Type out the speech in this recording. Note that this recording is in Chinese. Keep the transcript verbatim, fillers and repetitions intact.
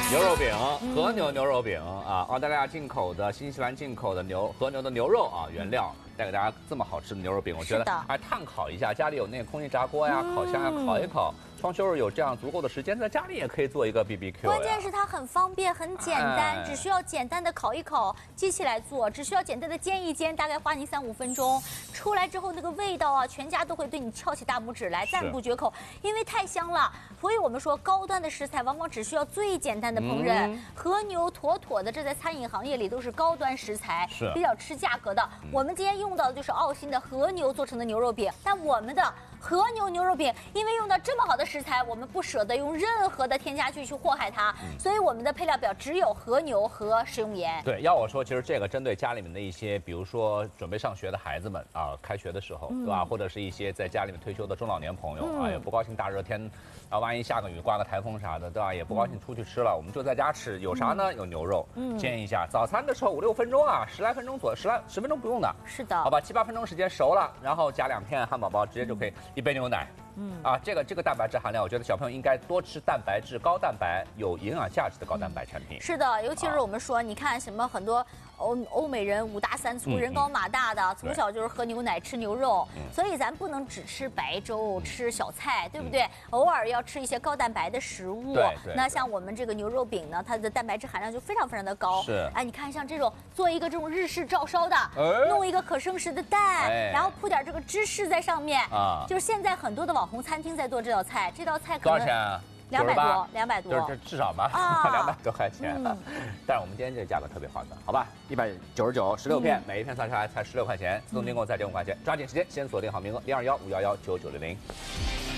牛肉饼，和牛牛肉饼啊，澳大利亚进口的、新西兰进口的牛和牛的牛肉啊，原料带给大家这么好吃的牛肉饼，我觉得还炭烤一下，家里有那个空气炸锅呀、烤箱呀，烤一烤。双休日有这样足够的时间，在家里也可以做一个 B B Q。 关键是它很方便、很简单，哎、只需要简单的烤一烤，机器来做，只需要简单的煎一煎，大概花您三五分钟。出来之后那个味道啊，全家都会对你翘起大拇指来，赞不绝口，因为太香了。所以我们说，高端的食材往往只需要最简单的烹饪。嗯、和牛妥妥的，这在餐饮行业里都是高端食材，是比较吃价格的。嗯、我们今天用到的就是澳新的和牛做成的牛肉饼，但我们的和牛牛肉饼，因为用到这么好的食材，我们不舍得用任何的添加剂去祸害它，嗯、所以我们的配料表只有和牛和食用盐。 对，要我说，其实这个针对家里面的一些，比如说准备上学的孩子们啊，开学的时候，嗯、对吧？或者是一些在家里面退休的中老年朋友、嗯、啊，也不高兴大热天，啊，万一下个雨、刮个台风啥的，对吧？也不高兴出去吃了，嗯、我们就在家吃。有啥呢？有牛肉，嗯、煎一下。早餐的时候五六分钟啊，十来分钟左右，十来十分钟不用的。 是的。 好吧，七八分钟时间熟了，然后加两片汉堡包，直接就可以。一杯牛奶。嗯啊，这个这个蛋白质含量，我觉得小朋友应该多吃蛋白质、高蛋白、有营养价值的高蛋白产品。 是的，尤其是我们说，啊、你看什么很多欧欧美人五大三粗、嗯、人高马大的，从小就是喝牛奶、吃牛肉，嗯、所以咱不能只吃白粥、吃小菜，对不对？嗯、偶尔要吃一些高蛋白的食物。 对对。 那像我们这个牛肉饼呢，它的蛋白质含量就非常非常的高。 是。 哎，你看像这种做一个这种日式照烧的，哎、弄一个可生食的蛋，哎、然后铺点这个芝士在上面，啊，就是现在很多的网红餐厅在做这道菜，这道菜可能多少钱啊？ 两百多，两百多， 就是至少吧，两百、啊、多块钱。嗯、但是我们今天这个价格特别划算，好吧？一百九十九，十六片，嗯、每一片算下来才十六块钱，自动订购再减五块钱，抓紧时间先锁定好名额，零二幺五幺幺九九零零。